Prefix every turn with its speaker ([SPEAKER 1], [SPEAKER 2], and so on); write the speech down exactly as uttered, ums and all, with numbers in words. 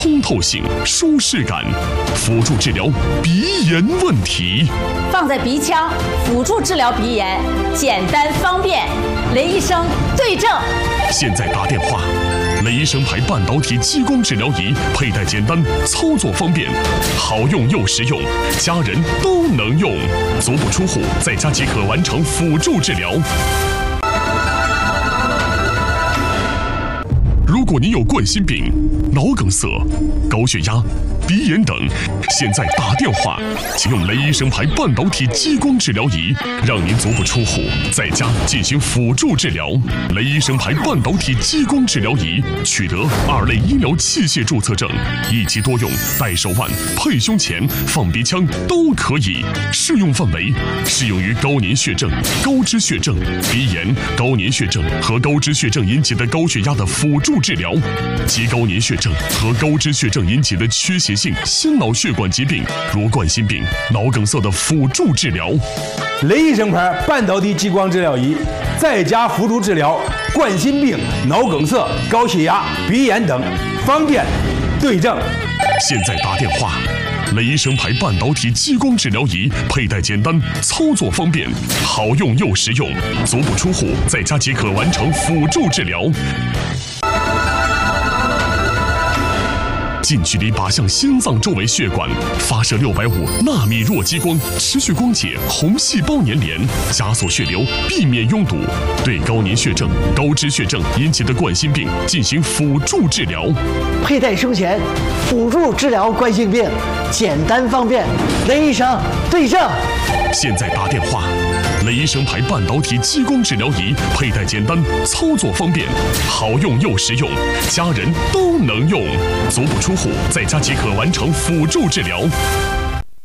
[SPEAKER 1] 通透性、舒适感，辅助治疗鼻炎问题。
[SPEAKER 2] 放在鼻腔，辅助治疗鼻炎，简单方便。雷医生对症。
[SPEAKER 1] 现在打电话，雷医生牌半导体激光治疗仪，佩戴简单，操作方便，好用又实用，家人都能用，足不出户，在家即可完成辅助治疗。如果您有冠心病、脑梗塞、高血压、鼻炎等，现在打电话，请用雷医生牌半导体激光治疗仪，让您足不出户，在家进行辅助治疗。雷医生牌半导体激光治疗仪取得二类医疗器械注册证，一机多用，戴手腕、配胸前、放鼻腔都可以。适用范围适用于高粘血症、高脂血症、鼻炎、高粘血症和高脂血症引起的高血压的辅助治疗，及高粘血症和高脂血症引起的缺血性心脑血管疾病，如冠心病、脑梗塞的辅助治疗。
[SPEAKER 3] 雷医生牌半导体激光治疗仪，在家辅助治疗冠心病、脑梗塞、高血压、鼻炎等，方便对症。
[SPEAKER 1] 现在打电话，雷医生牌半导体激光治疗仪，佩戴简单，操作方便，好用又实用，足不出户，在家即可完成辅助治疗。近距离靶向心脏周围血管，发射六百五纳米弱激光，持续光解红细胞粘连，加速血流，避免拥堵，对高粘血症、高脂血症引起的冠心病进行辅助治疗。
[SPEAKER 4] 佩戴胸前，辅助治疗冠心病，简单方便。雷医生对症。
[SPEAKER 1] 现在打电话，雷医生牌半导体激光治疗仪，佩戴简单，操作方便，好用又实用，家人都能用，足不出户，在家即可完成辅助治疗。